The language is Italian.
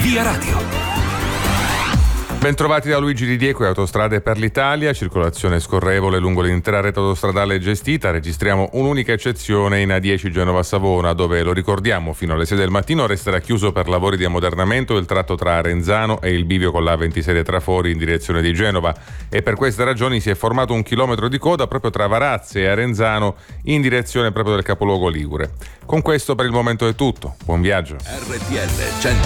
Via Radio. Bentrovati da Luigi Di Diego e Autostrade per l'Italia, circolazione scorrevole lungo l'intera rete autostradale gestita. Registriamo un'unica eccezione in A10 Genova-Savona, dove, lo ricordiamo, fino alle 6 del mattino resterà chiuso per lavori di ammodernamento il tratto tra Arenzano e il bivio con la A26 Trafori in direzione di Genova, e per queste ragioni si è formato 1 chilometro di coda proprio tra Varazze e Arenzano in direzione proprio del capoluogo ligure. Con questo per il momento è tutto. Buon viaggio. RTL 100.